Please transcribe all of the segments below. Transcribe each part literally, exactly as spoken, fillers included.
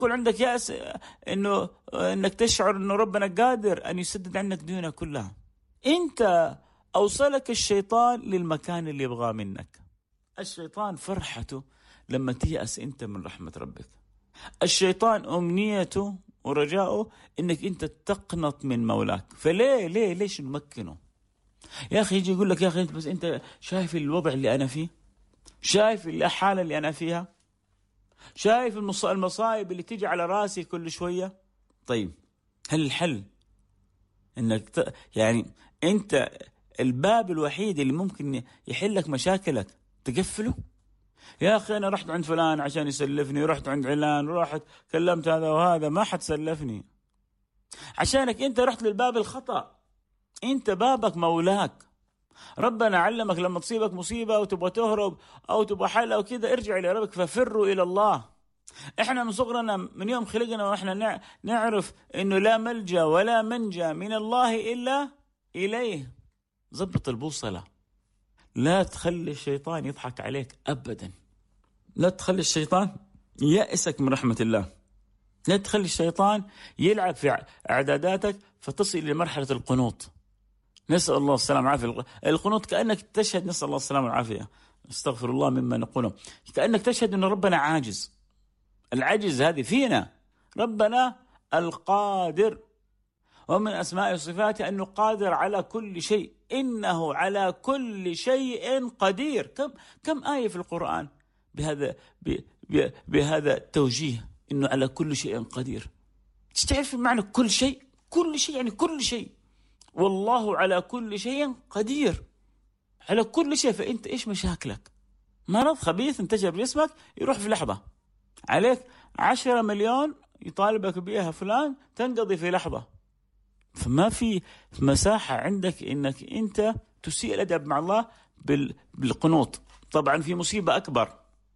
يكون عندك يأس إنه إنك تشعر إنه ربنا قادر أن يسدد عنك ديونك كلها. أنت أوصلك الشيطان للمكان اللي يبغاه منك. الشيطان فرحته لما تيأس أنت من رحمة ربك. الشيطان أمنيته ورجاؤه إنك أنت تقنط من مولاك. فليه ليه ليش نمكنه؟ يا أخي يجي يقول لك يا أخي أنت بس أنت شايف الوضع اللي أنا فيه، شايف الحالة اللي أنا فيها، شايف المصائب اللي تيجي على راسي كل شوية. طيب هل الحل إنك ت... يعني أنت الباب الوحيد اللي ممكن يحلك مشاكلك تقفله؟ يا أخي أنا رحت عند فلان عشان يسلفني، رحت عند علان، ورحت كلمت هذا وهذا، ما حد سلفني، عشانك أنت رحت للباب الخطأ. أنت بابك مولاك. ربنا علمك لما تصيبك مصيبة وتبغى تهرب أو تبغى حل أو كذا، ارجع إلى ربك، ففروا إلى الله. إحنا من صغرنا من يوم خلقنا وإحنا نعرف إنه لا ملجأ ولا منجا من الله إلا إليه. ضبط البوصلة. لا تخلي الشيطان يضحك عليك أبدا. لا تخلي الشيطان يأسك من رحمة الله. لا تخلي الشيطان يلعب في أعداداتك فتصل لمرحلة القنوط. نسأل الله السلامة والعافية. القنوط كأنك تشهد، نسأل الله السلامة والعافية، استغفر الله مما نقوله، كأنك تشهد أن ربنا عاجز. العجز هذه فينا. ربنا القادر، ومن أسماء وصفاته أنه قادر على كل شيء. إنه على كل شيء قدير. كم كم آية في القرآن بهذا بهذا التوجيه، إنه على كل شيء قدير. تعرف معنى كل شيء؟ كل شيء يعني كل شيء. والله على كل شيء قدير، على كل شيء. فأنت إيش مشاكلك؟ مرض خبيث انتشر بجسمك يروح في لحظة. عليك عشرة مليون يطالبك بيها فلان، تنقضي في لحظة. فما في مساحة عندك إنك أنت تسيء الأدب مع الله بالقنوط. طبعا في مصيبة أكبر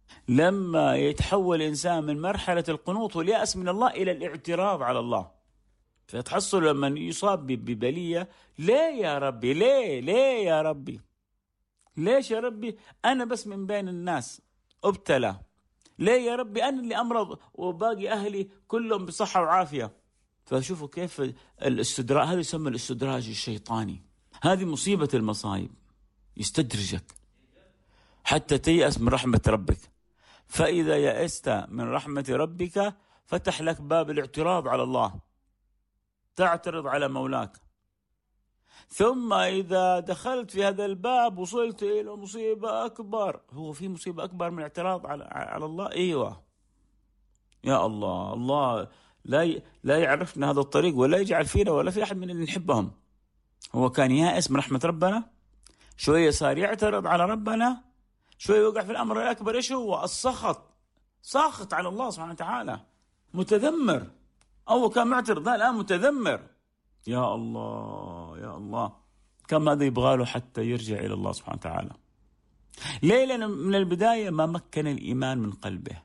لما يتحول إنسان من مرحلة القنوط واليأس من الله إلى الاعتراض على الله. فتحصل لما يصاب ببلية، ليه يا ربي؟ ليه ليه يا ربي؟ ليش يا ربي أنا بس من بين الناس أبتلى؟ ليه يا ربي أنا اللي أمرض وباقي أهلي كلهم بصحة وعافية؟ فشوفوا كيف الاستدراج، هذا يسمى الاستدراج الشيطاني. هذه مصيبة المصايب، يستدرجك حتى تيأس من رحمة ربك. فإذا يأست من رحمة ربك فتح لك باب الاعتراض على الله، تعترض على مولاك. ثم إذا دخلت في هذا الباب وصلت إلى مصيبة أكبر. هو في مصيبة أكبر من الاعتراض على على الله؟ أيوة يا الله. الله لا لا يعرفنا هذا الطريق ولا يجعل فينا ولا في أحد من اللي نحبهم. هو كان يائس من رحمة ربنا، شوية صار يعترض على ربنا، شوية يوقع في الأمر الأكبر. إيش هو؟ السخط. ساخط على الله سبحانه وتعالى، متذمر. أول كان معترض، الآن متذمر. يا الله يا الله، كم هذا يبغى له حتى يرجع إلى الله سبحانه وتعالى. ليه؟ لأن من البداية ما مكن الإيمان من قلبه،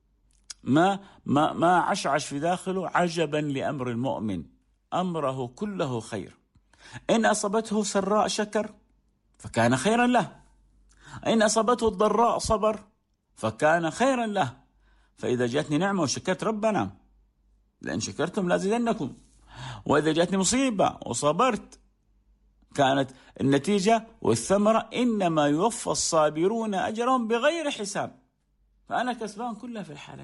ما ما ما عشعش في داخله عجبا لأمر المؤمن، أمره كله خير. إن أصابته سراء شكر فكان خيرا له، إن أصابته الضراء صبر فكان خيرا له. فإذا جاتني نعمة وشكرت ربنا، لأن شكرتم لازيدنكم، وإذا جاتني مصيبة وصبرت كانت النتيجة والثمرة إنما يوفى الصابرون أجرهم بغير حساب. فأنا كسبان كلها في الحالة.